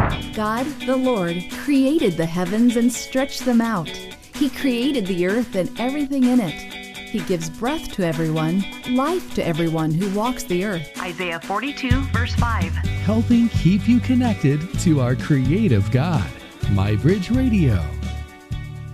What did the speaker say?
God, the Lord, created the heavens and stretched them out. He created the earth and everything in it. He gives breath to everyone, life to everyone who walks the earth. Isaiah 42, verse 5. Helping keep you connected to our creative God. MyBridge Radio.